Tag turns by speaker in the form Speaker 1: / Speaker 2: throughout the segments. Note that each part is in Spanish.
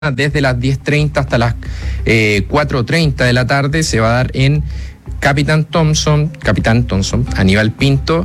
Speaker 1: desde las 10:30 hasta las 4:30 de la tarde se va a dar en Capitán Thompson, Aníbal Pinto,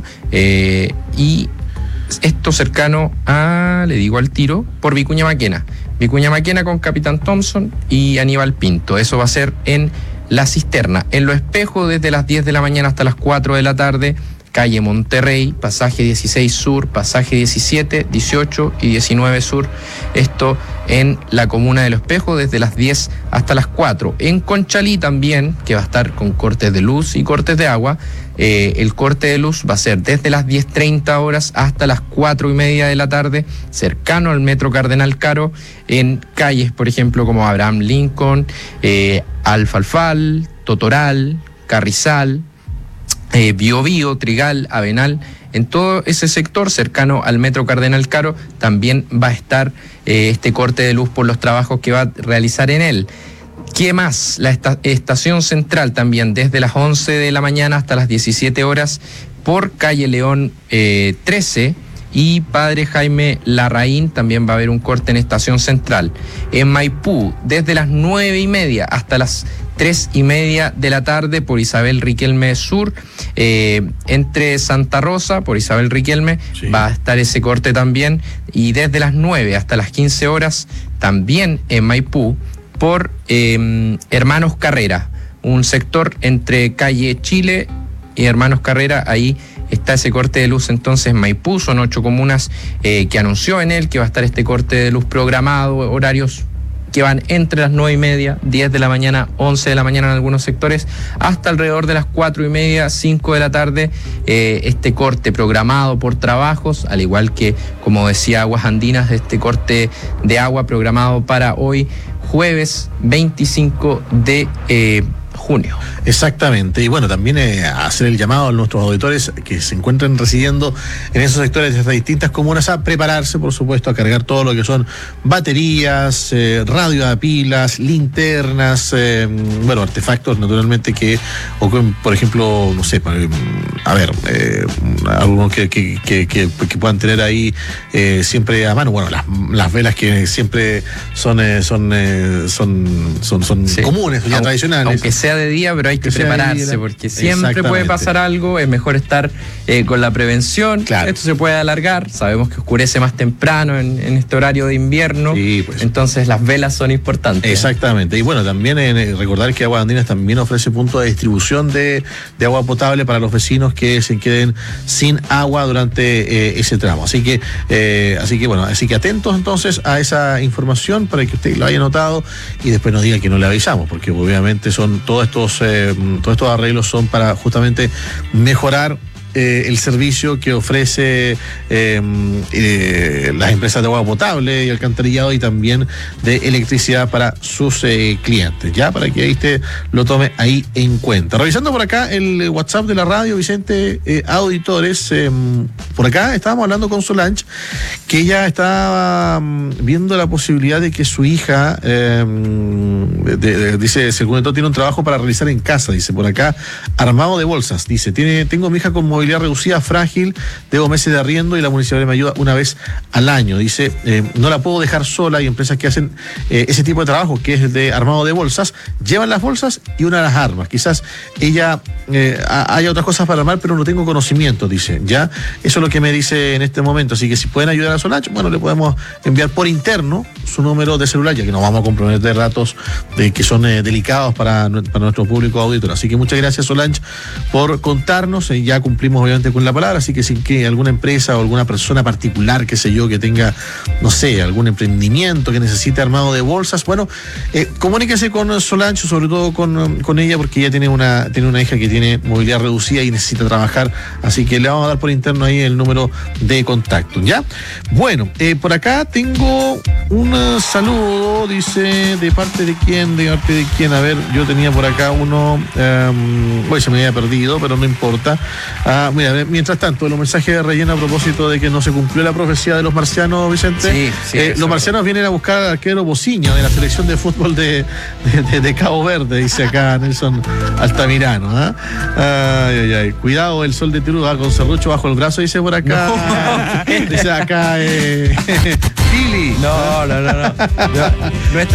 Speaker 1: y esto cercano a, le digo al tiro, por Vicuña Maquena con Capitán Thompson y Aníbal Pinto. Eso va a ser en La Cisterna. En Los Espejos, desde las 10 de la mañana hasta las 4 de la tarde, calle Monterrey, pasaje 16 Sur, pasaje 17, 18 y 19 Sur. Esto en la comuna de Los Espejos, desde las 10 hasta las 4. En Conchalí también, que va a estar con cortes de luz y cortes de agua. El corte de luz va a ser desde las 10:30 horas hasta las 4:30 de la tarde, cercano al Metro Cardenal Caro, en calles, por ejemplo, como Abraham Lincoln, Alfalfal, Totoral, Carrizal, Biobío, Trigal, Avenal. En todo ese sector cercano al Metro Cardenal Caro también va a estar este corte de luz por los trabajos que va a realizar en él. ¿Qué más? La estación central también, desde las 11 de la mañana hasta las 17 horas, por calle León 13 y Padre Jaime Larraín, también va a haber un corte en estación central. En Maipú, desde las 9:30 hasta las 3:30 de la tarde, por Isabel Riquelme Sur, entre Santa Rosa, por Isabel Riquelme, sí, va a estar ese corte también, y desde las 9 hasta las 15 horas, también en Maipú, por Hermanos Carrera, un sector entre calle Chile y Hermanos Carrera. Ahí está ese corte de luz. Entonces Maipú, son 8 comunas que anunció en él que va a estar este corte de luz programado, horarios que van entre las 9:30, 10 de la mañana, 11 de la mañana en algunos sectores, hasta alrededor de las 4:30, 5 de la tarde, este corte programado por trabajos, al igual que, como decía Aguas Andinas, este corte de agua programado para hoy, jueves 25 de junio.
Speaker 2: Exactamente, y bueno, también hacer el llamado a nuestros auditores que se encuentren residiendo en esos sectores de estas distintas comunas a prepararse, por supuesto, a cargar todo lo que son baterías, radio a pilas, linternas, artefactos naturalmente que, o por ejemplo, no sé, algunos que puedan tener ahí siempre a mano. Bueno, las velas que siempre son sí, comunes, ya tradicionales.
Speaker 1: Aunque sea de día, pero hay que prepararse, porque siempre puede pasar algo. Es mejor estar con la prevención. Claro. Esto se puede alargar, sabemos que oscurece más temprano en este horario de invierno, sí, pues. Entonces las velas son importantes.
Speaker 2: Exactamente, y bueno, también recordar que Aguas Andinas también ofrece puntos de distribución de agua potable para los vecinos que se queden sin agua durante ese tramo. Así que atentos entonces a esa información para que usted lo haya notado y después nos diga que no le avisamos, porque obviamente son todos estos arreglos son para justamente mejorar el servicio que ofrece las empresas de agua potable y alcantarillado, y también de electricidad para sus clientes, ya para que usted lo tome ahí en cuenta. Revisando por acá el WhatsApp de la radio, Vicente, auditores, por acá estábamos hablando con Solange, que ella estaba viendo la posibilidad de que su hija, dice, se comentó, tiene un trabajo para realizar en casa, dice por acá, armado de bolsas, dice, tengo a mi hija con movilidad reducida, frágil, debo meses de arriendo y la municipalidad me ayuda una vez al año. Dice, no la puedo dejar sola. Hay empresas que hacen ese tipo de trabajo, que es el de armado de bolsas, llevan las bolsas y una las armas. Quizás ella haya otras cosas para armar, pero no tengo conocimiento, dice. Ya, eso es lo que me dice en este momento. Así que si pueden ayudar a Solange, bueno, le podemos enviar por interno su número de celular, ya que no vamos a comprometer datos que son delicados para nuestro público auditor. Así que muchas gracias, Solange, por contarnos. Ya cumplimos obviamente con la palabra, así que sin que alguna empresa o alguna persona particular, qué sé yo, que tenga, no sé, algún emprendimiento que necesite armado de bolsas, bueno, comuníquese con Solange, sobre todo con ella, porque ella tiene una hija que tiene movilidad reducida y necesita trabajar, así que le vamos a dar por interno ahí el número de contacto, ¿ya? Bueno, por acá tengo un saludo, dice, ¿de parte de quién? A ver, yo tenía por acá uno, se me había perdido, pero no importa. Mira, mientras tanto, los mensajes de relleno a propósito de que no se cumplió la profecía de los marcianos, Vicente. Sí, los marcianos vienen a buscar al arquero Bociño de la selección de fútbol de Cabo Verde, dice acá Nelson Altamirano. Ay. Cuidado, el sol de Tirú va con serrucho bajo el brazo, dice por acá. No. Dice acá Chili.
Speaker 1: No. Nuestra